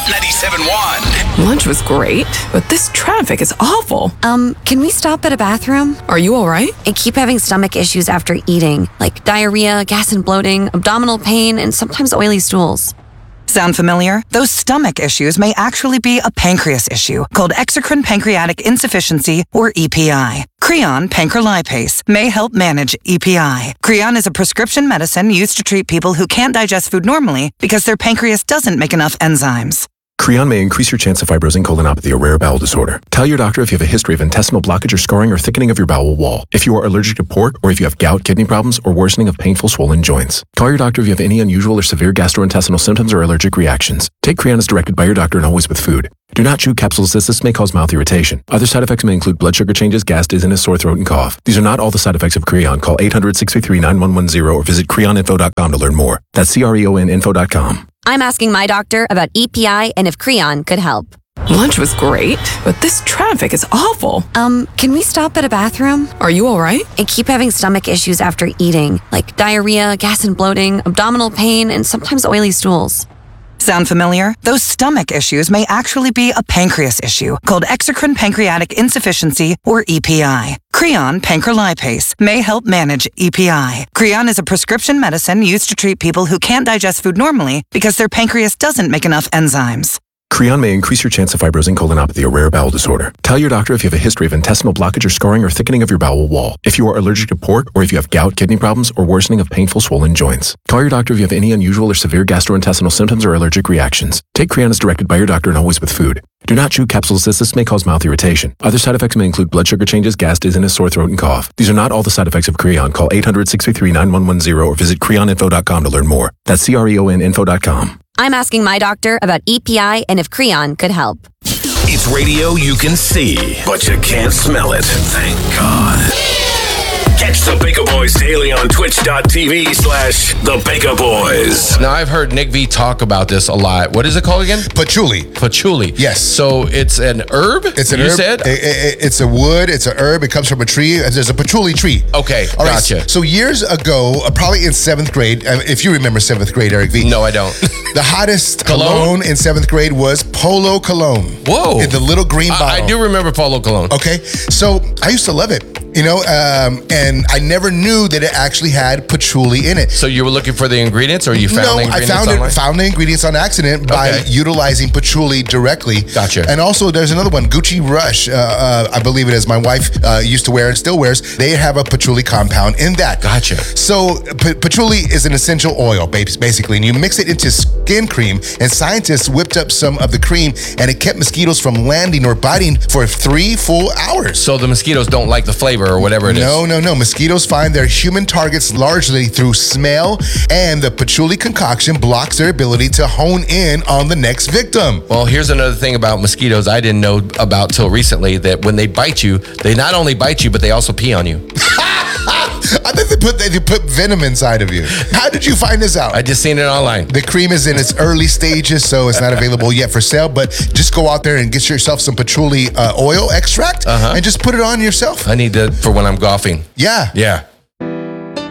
97.1. Lunch was great, but this traffic is awful. Can we stop at a bathroom? Are you all right? I keep having stomach issues after eating, like diarrhea, gas and bloating, abdominal pain, and sometimes oily stools. Sound familiar? Those stomach issues may actually be a pancreas issue called exocrine pancreatic insufficiency, or EPI. Creon pancrelipase may help manage EPI. Creon is a prescription medicine used to treat people who can't digest food normally because their pancreas doesn't make enough enzymes. Creon may increase your chance of fibrosing colonopathy, a rare bowel disorder. Tell your doctor if you have a history of intestinal blockage or scarring or thickening of your bowel wall, if you are allergic to pork, or if you have gout, kidney problems, or worsening of painful swollen joints. Call your doctor if you have any unusual or severe gastrointestinal symptoms or allergic reactions. Take Creon as directed by your doctor and always with food. Do not chew capsules as this may cause mouth irritation. Other side effects may include blood sugar changes, gas, dizziness, sore throat, and cough. These are not all the side effects of Creon. Call 800-633-9110 or visit creoninfo.com to learn more. That's CREONinfo.com. I'm asking my doctor about EPI and if Creon could help. Lunch was great, but this traffic is awful. Can we stop at a bathroom? Are you all right? I keep having stomach issues after eating, like diarrhea, gas and bloating, abdominal pain, and sometimes oily stools. Sound familiar? Those stomach issues may actually be a pancreas issue called exocrine pancreatic insufficiency, or EPI. Creon pancrelipase may help manage EPI. Creon is a prescription medicine used to treat people who can't digest food normally because their pancreas doesn't make enough enzymes. Creon may increase your chance of fibrosing colonopathy, a rare bowel disorder. Tell your doctor if you have a history of intestinal blockage or scarring or thickening of your bowel wall, if you are allergic to pork, or if you have gout, kidney problems, or worsening of painful swollen joints. Call your doctor if you have any unusual or severe gastrointestinal symptoms or allergic reactions. Take Creon as directed by your doctor and always with food. Do not chew capsules as this may cause mouth irritation. Other side effects may include blood sugar changes, gas, dizziness, sore throat, and cough. These are not all the side effects of Creon. Call 800-633-9110 or visit creoninfo.com to learn more. That's CREONinfo.com. I'm asking my doctor about EPI and if Creon could help. It's radio you can see, but you can't smell it. Thank God. Catch the Baker Boys daily on twitch.tv/the Baker Boys. Now, I've heard Nick V talk about this a lot. What is it called again? Patchouli. Patchouli. Yes. So it's an herb? It's an you herb. Said? It's a wood. It's an herb. It comes from a tree. There's a patchouli tree. Okay, All right, gotcha. So years ago, probably in 7th grade, if you remember 7th grade, Eric V. No, I don't. The hottest cologne in 7th grade was Polo Cologne. Whoa. In the little green bottle. I do remember Polo Cologne. Okay. So I used to love it, and I never knew that it actually had patchouli in it. So you were looking for the ingredients, or you found the ingredients I online? found the ingredients on accident by utilizing patchouli directly. Gotcha. And also, there's another one, Gucci Rush, I believe it is. My wife used to wear and still wears. They have a patchouli compound in that. Gotcha. So patchouli is an essential oil, basically, and you mix it into skin cream. And scientists whipped up some of the cream, and it kept mosquitoes from landing or biting for 3 full hours. So the mosquitoes don't like the flavor or whatever it is. No. Mosquitoes find their human targets largely through smell, and the patchouli concoction blocks their ability to hone in on the next victim. Well, here's another thing about mosquitoes I didn't know about till recently, that when they bite you, they not only bite you, but they also pee on you. I think they put venom inside of you. How did you find this out? I just seen it online. The cream is in its early stages, so it's not available yet for sale, but just go out there and get yourself some patchouli oil extract and just put it on yourself. I need that for when I'm golfing. Yeah.